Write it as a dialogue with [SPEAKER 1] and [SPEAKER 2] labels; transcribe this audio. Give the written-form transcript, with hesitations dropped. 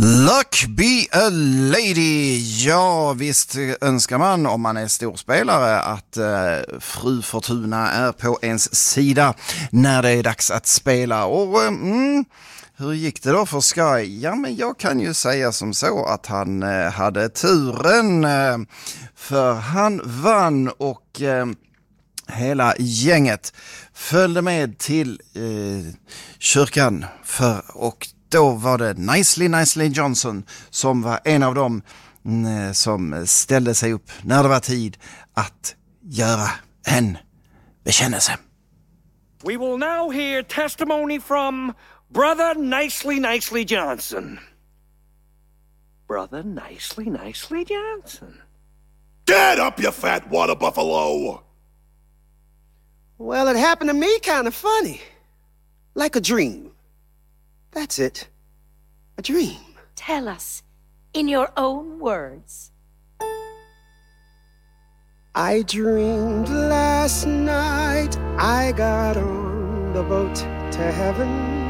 [SPEAKER 1] Luck be a lady. Ja, visst önskar man om man är storspelare att fru Fortuna är på ens sida när det är dags att spela. Och hur gick det då för Sky? Ja, men jag kan ju säga som så att han hade turen, för han vann och hela gänget följde med till kyrkan och då var det Nicely Johnson som var en av dem som ställde sig upp när det var tid att göra en bekännelse.
[SPEAKER 2] We will now hear testimony from Brother Nicely Johnson. Brother Nicely Johnson.
[SPEAKER 3] Get up, you fat water buffalo!
[SPEAKER 4] Well, it happened to me kind of funny. Like a dream. That's it. A dream.
[SPEAKER 5] Tell us, in your own words.
[SPEAKER 4] I dreamed last night I got on the boat to heaven.